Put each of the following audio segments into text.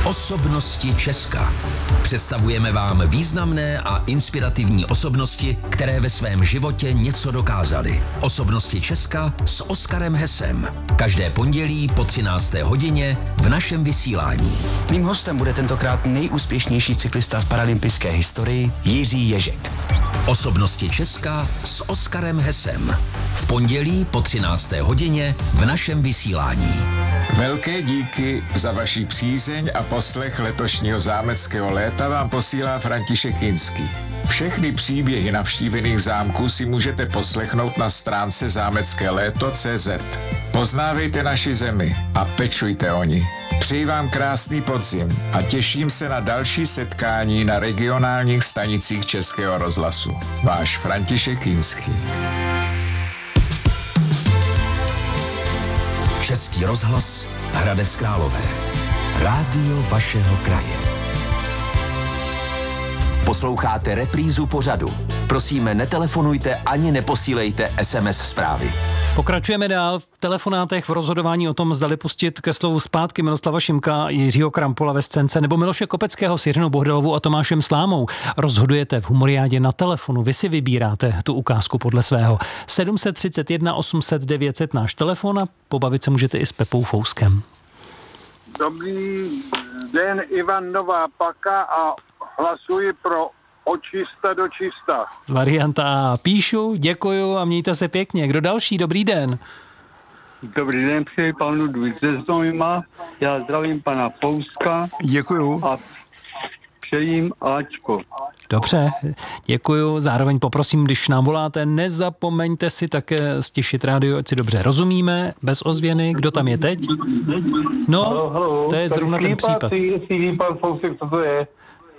Osobnosti Česka. Představujeme vám významné a inspirativní osobnosti, které ve svém životě něco dokázaly. Osobnosti Česka s Oskarem Hesem. Každé pondělí po 13. hodině v našem vysílání. Mým hostem bude tentokrát nejúspěšnější cyklista v paralympijské historii Jiří Ježek. Osobnosti Česka s Oskarem Hesem. V pondělí po 13. hodině v našem vysílání. Velké díky za vaši přízeň a poslech letošního zámeckého léta vám posílá František Kinský. Všechny příběhy navštívených zámků si můžete poslechnout na stránce zámeckéléto.cz. Poznávejte naši zemi a pečujte o ní. Přeji vám krásný podzim a těším se na další setkání na regionálních stanicích Českého rozhlasu. Váš František Kinský. Český rozhlas, Hradec Králové. Rádio vašeho kraje. Posloucháte reprízu pořadu. Prosíme, netelefonujte ani neposílejte SMS zprávy. Pokračujeme dál v telefonátech v rozhodování o tom, zdali pustit ke slovu zpátky Miroslava Šimka, Jiřího Krampola ve scénce nebo Miloše Kopeckého s Jiřinou Bohdalovou a Tomášem Slámou. Rozhodujete v Humoriádě na telefonu, vy si vybíráte tu ukázku podle svého. 731 800 900 náš telefon a pobavit se můžete i s Pepou Fouskem. Dobrý den, Ivan Nová Paka a hlasuji pro Očista do čista. Varianta A. Píšu, děkuju a mějte se pěkně. Kdo další? Dobrý den. Dobrý den, přeji panu Znojma. Já zdravím pana Fouska. Děkuju. A přejím Ačko. Dobře, děkuju. Zároveň poprosím, když nám voláte, nezapomeňte si také stišit rádio, ať si dobře rozumíme, bez ozvěny. Kdo tam je teď? No, halo. To je zrovna ten případ. Pan Fousek, co to je?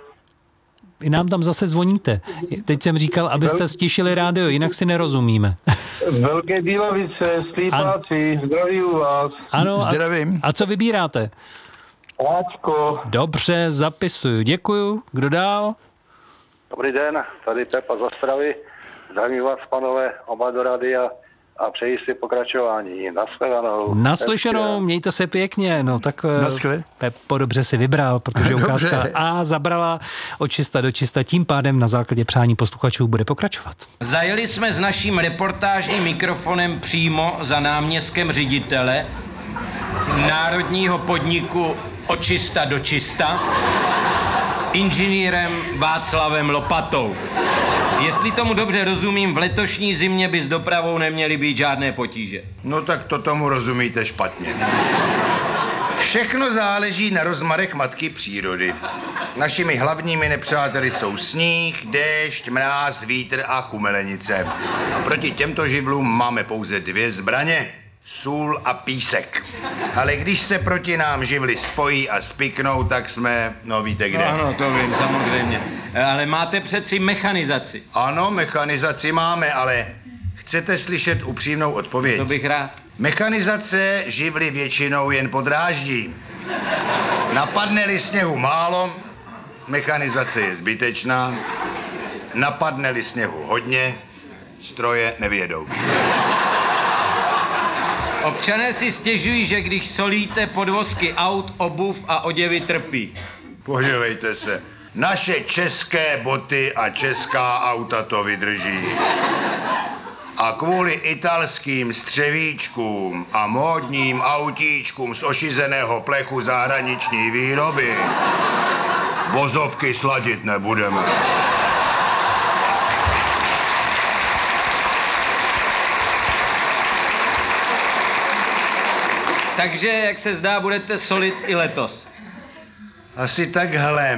Vy nám tam zase zvoníte. Teď jsem říkal, abyste stišili rádio, jinak si nerozumíme. Velké Bílovice, Slípáci, zdravím vás. Ano, zdravím. A co vybíráte? Ačko. Dobře, zapisuju. Děkuju. Kdo dál? Dobrý den, tady Pepa z Ostravy. Zdravím vás, panové, oba do rádia a přeji si pokračování. Nashledanou. Naslyšenou, mějte se pěkně. No tak Pepo dobře si vybral, protože ukázka A zabrala od čista do čista. Tím pádem na základě přání posluchačů bude pokračovat. Zajeli jsme s naším reportážním mikrofonem přímo za náměstkem ředitele národního podniku Očista do čista, inženýrem Václavem Lopatou. Jestli tomu dobře rozumím, v letošní zimě by s dopravou neměly být žádné potíže. No tak to tomu rozumíte špatně. Všechno záleží na rozmarech matky přírody. Našimi hlavními nepřáteli jsou sníh, déšť, mráz, vítr a chumelenice. A proti těmto živlům máme pouze dvě zbraně. Sůl a písek. Ale když se proti nám živly spojí a spiknou, tak jsme, no víte kde. Ano, to vím, samozřejmě. Ale máte přeci mechanizaci. Ano, mechanizaci máme, ale chcete slyšet upřímnou odpověď? To bych rád. Mechanizace živly většinou jen podráždí. Napadne-li sněhu málo, mechanizace je zbytečná. Napadne-li sněhu hodně, stroje nevyjedou. Občané si stěžují, že když solíte podvozky aut, obuv a oděvy trpí. Podívejte se, naše české boty a česká auta to vydrží. A kvůli italským střevíčkům a módním autíčkům z ošizeného plechu zahraniční výroby vozovky sladit nebudeme. Takže, jak se zdá, budete solit i letos. Asi takhle.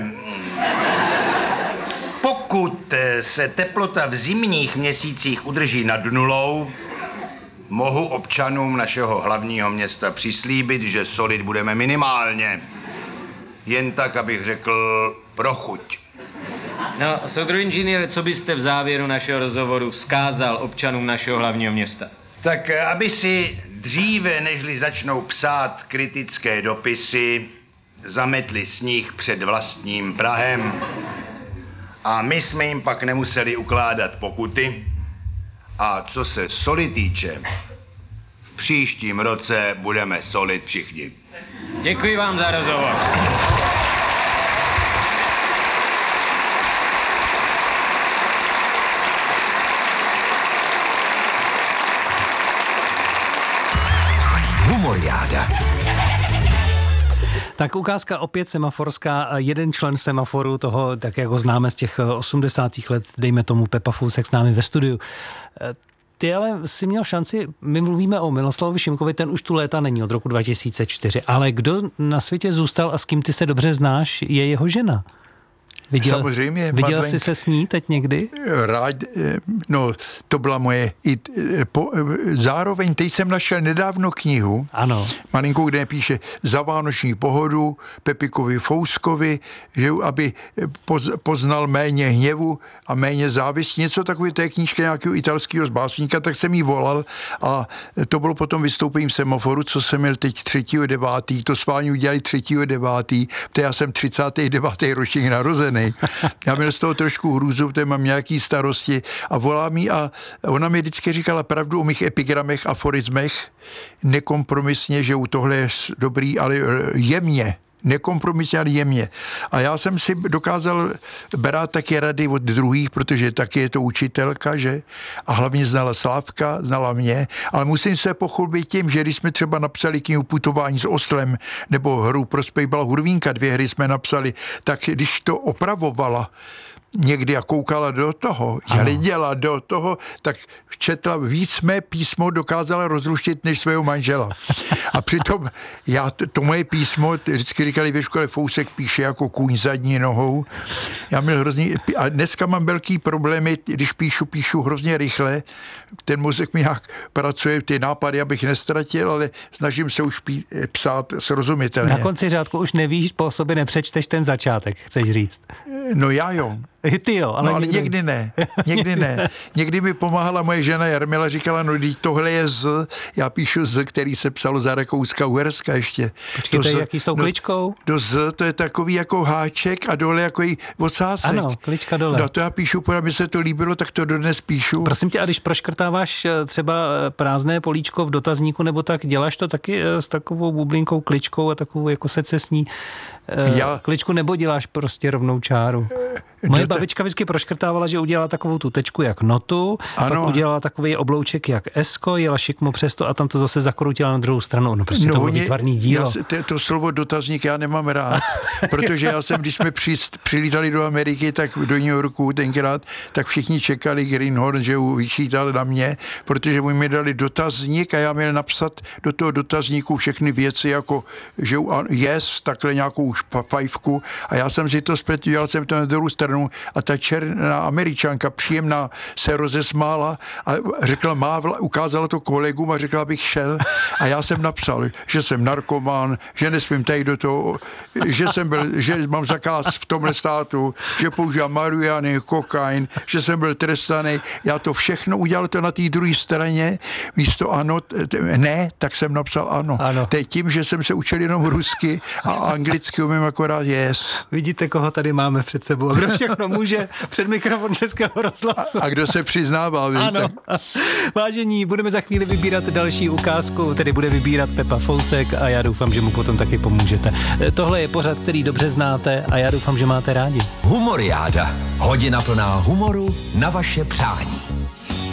Pokud se teplota v zimních měsících udrží nad nulou, mohu občanům našeho hlavního města přislíbit, že solit budeme minimálně. Jen tak, abych řekl, pro chuť. No, soudruh inženýre, co byste v závěru našeho rozhovoru vzkázal občanům našeho hlavního města? Tak aby si dříve, nežli začnou psát kritické dopisy, zametli sníh před vlastním prahem. A my jsme jim pak nemuseli ukládat pokuty. A co se soli týče, v příštím roce budeme solit všichni. Děkuji vám za rozhovor. Humoriáda. Tak ukázka opět semaforská. Jeden člen semaforu toho, tak jak ho známe z těch 80. let, dejme tomu Pepa Fousek s námi ve studiu. Ty ale si měl šanci, my mluvíme o Miloslavovi Šimkovi, ten už tu léta není od roku 2004, ale kdo na světě zůstal a s kým ty se dobře znáš, je jeho žena. Samozřejmě. Viděl jsi se s ní teď někdy? Rád, no to byla moje, zároveň teď jsem našel nedávno knihu, ano. malinkou, kde píše Za vánoční pohodu Pepikovi Fouskovi, že aby poznal méně hněvu a méně závistí, něco takové té knížky nějakého italského básníka, tak jsem jí volal a to bylo potom vystoupením semaforu, co jsem měl teď 3.9., to s vámi udělali 3.9., protože já jsem 39. ročník narozený. Já měl z toho trošku hrůzu, protože mám nějaký starosti a volá mi a ona mi vždycky říkala pravdu o mých epigramech, aforismech, nekompromisně, že u tohle je dobrý, ale jemně. Nekompromisně, ale jemně. A já jsem si dokázal brát taky rady od druhých, protože taky je to učitelka, že? A hlavně znala Slávka, znala mě, ale musím se pochlubit tím, že když jsme třeba napsali knihu Putování s oslem nebo hru Prospěch byla Hurvínka, 2 hry jsme napsali, tak když to opravovala někdy a koukala do toho, hleděla do toho, tak četla víc mé písmo, dokázala rozluštit než svého manžela. A přitom to moje písmo, vždycky říkali ve škole, Fousek píše jako kůň zadní nohou. Já měl hrozný, a dneska mám velký problémy, když píšu hrozně rychle, ten mozek mi nějak pracuje, ty nápady, abych nestratil, ale snažím se už psát srozumitelně. Na konci řádku už nevíš, po sobě nepřečteš ten začátek, chceš říct. No já jo. Ty jo, ale, no, ale někdy ne. Někdy mi pomáhala moje žena Jarmila, říkala, no tohle je Z, já píšu Z, který se psalo za Rakouska-Uherska ještě. Počkejte, jaký s tou kličkou? Do Z, to je takový jako háček a dole jako ocásek. Ano, klička dole. No to já píšu, protože mi se to líbilo, tak to dodnes píšu. Prosím tě, a když proškrtáváš třeba prázdné políčko v dotazníku, nebo tak, děláš to taky s takovou bublinkou kličkou a takovou jako secesní kličku, nebo děláš prostě rovnou čáru? Moje babička vždycky proškrtávala, že udělala takovou tu tečku jak notu, ano. Pak udělala takový oblouček jak esko, jela šikmo přes to a tam to zase zakroutila na druhou stranu. No prostě to bylo výtvarný dílo. To slovo dotazník já nemám rád, protože já jsem, když jsme přilítali do Ameriky, tak do New Yorku tenkrát, tak všichni čekali Greenhorn, že vyčítal na mě, protože mi dali dotazník a já měl napsat do toho dotazníku všechny věci, jako že yes, takhle nějakou fajfku a já jsem si to spletl, dělal jsem to na druhou stranu a ta černá Američanka příjemná se rozesmála a řekla, ukázala to kolegům a řekla, abych šel a já jsem napsal, že jsem narkoman, že nesmím tady do toho, že mám zakaz v tomhle státu, že používám marihuany, kokain, že jsem byl trestaný. Já to všechno udělal to na té druhé straně, místo ano, ne, tak jsem napsal ano. To je tím, že jsem se učil jenom rusky a anglicky umím akorát yes. Vidíte, koho tady máme před sebou. A kdo všechno může před mikrofon Českého rozhlasu. A kdo se přiznává, víte? Ano. Vážení, budeme za chvíli vybírat další ukázku, tedy bude vybírat Pepa Fousek a já doufám, že mu potom taky pomůžete. Tohle je pořad, který dobře znáte a já doufám, že máte rádi. Humoriáda. Hodina plná humoru na vaše přání.